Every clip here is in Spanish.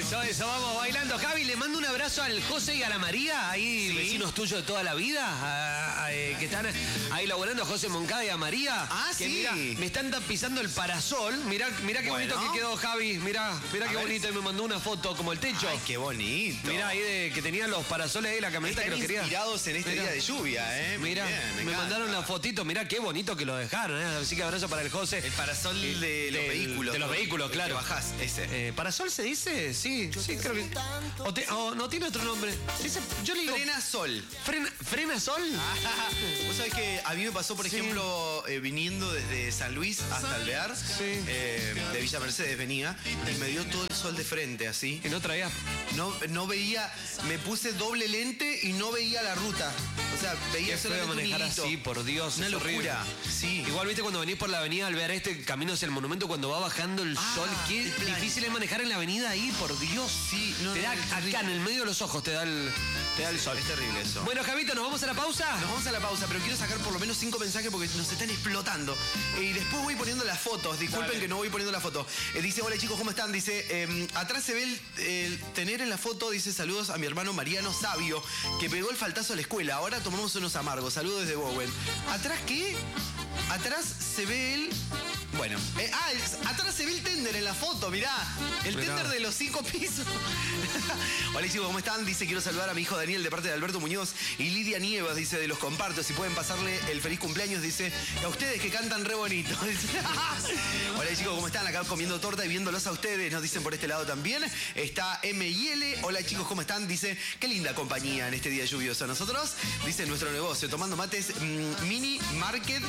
Eso, vamos bailando. Javi, le mando un abrazo al José y a la María, ahí vecinos tuyos de toda la vida, que están ahí laburando, a José Moncada y a María. Ah, que sí. Mirá, me están pisando el parasol. Mirá qué bonito que quedó, Javi. Mirá qué bonito. Y me mandó una foto como el techo. Ay, qué bonito. Mirá ahí que tenían los parasoles ahí de la camioneta que los quería. Inspirados en este día de lluvia, ¿eh? Mirá, me mandaron la fotito. Mirá qué bonito que lo dejaron, ¿eh? Así que abrazo para el José. El parasol de los vehículos. De los vehículos, claro. Que bajás, ese. ¿Parasol se dice? Sí, creo que. O no tiene otro nombre. Yo le digo. Frena sol. ¿Frena sol? Vos sabés que a mí me pasó, por ejemplo, viniendo desde San Luis hasta Alvear, de Villa Mercedes venía, y me dio todo el sol de frente, así. Que no traía. No veía, me puse doble lente y no veía la ruta. O sea, veía Qué feo solamente un manejar hilito. así, por Dios. Una es horrible. locura. Sí. Igual, viste, cuando venís por la avenida Alvear camino hacia el monumento, cuando va bajando el sol, qué difícil es manejar en la avenida ahí, por Dios. Sí, te da acá en el medio de los ojos, te da el sol. Es terrible eso. Bueno, Javito, ¿nos vamos a la pausa? Nos vamos a la pausa, pero quiero sacar por lo menos 5 mensajes porque nos están explotando. Y después voy poniendo las fotos. Disculpen que no voy poniendo la foto. Dice, hola chicos, ¿cómo están? Dice, atrás se ve el tener en la foto, dice, saludos a mi hermano Mariano Sabio, que pegó el faltazo a la escuela. Ahora tomamos unos amargos. Saludos desde Bowen. ¿Atrás qué? Atrás se ve el... Bueno, atrás se ve el tender en la foto, mirá. El tender de los 5 pisos. Hola chicos, ¿cómo están? Dice, quiero saludar a mi hijo Daniel de parte de Alberto Muñoz y Lidia Nievas, dice, de los comparto. Si pueden pasarle el feliz cumpleaños, dice, a ustedes que cantan re bonito. Hola chicos, ¿cómo están? Acá comiendo torta y viéndolos a ustedes, nos dicen por este lado también. Está M&L. Hola chicos, ¿cómo están? Dice, qué linda compañía en este día lluvioso. Nosotros, dice, nuestro negocio, tomando mates, mini market.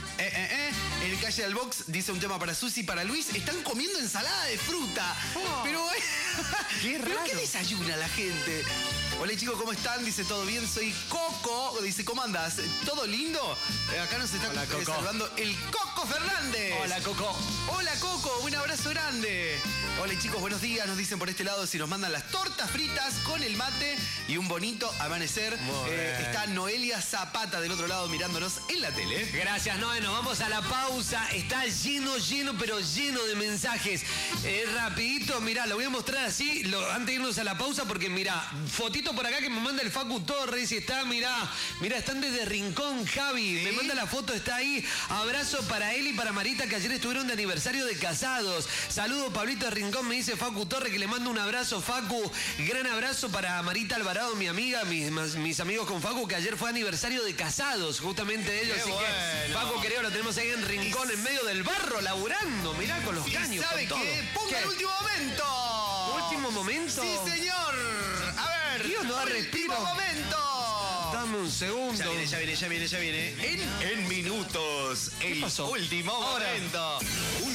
En el calle del box, dice un tema para Susi y para Luis, están comiendo ensalada de fruta. Pero, qué raro. ¿pero qué desayuna la gente? Hola chicos, ¿cómo están? Dice, ¿todo bien? Soy Coco. Dice, ¿cómo andas? ¿Todo lindo? Acá nos está saludando el Coco Fernández. Hola, Coco. Hola, Coco. Un abrazo grande. Hola chicos, buenos días. Nos dicen por este lado si nos mandan las tortas fritas con el mate y un bonito amanecer. Está Noelia Zapata del otro lado mirándonos en la tele. Gracias, Noé. Nos vamos a la pausa. Está lleno de mensajes. Rapidito, mirá, lo voy a mostrar así antes de irnos a la pausa porque mirá, fotito por acá que me manda el Facu Torres y está, mirá, están desde Rincón, Javi. Me manda la foto, está ahí. Abrazo para él y para Marita que ayer estuvieron de aniversario de casados. Saludo, Pablito de Rincón, me dice Facu Torres, que le mando un abrazo, Facu. Gran abrazo para Marita Alvarado, mi amiga, mis amigos con Facu, que ayer fue aniversario de casados, justamente de ellos. Así que, Facu, querido, lo tenemos ahí en Rincón, en medio del barro, laburando, mirá, con los caños. ¿Sabe con qué? todo. ¡Ponga el último momento! ¿Último momento? ¡Sí, señor! A ver, Dios, no da respiro. ¡último momento! Dame un segundo. Ya viene. En minutos, el pasó? último momento.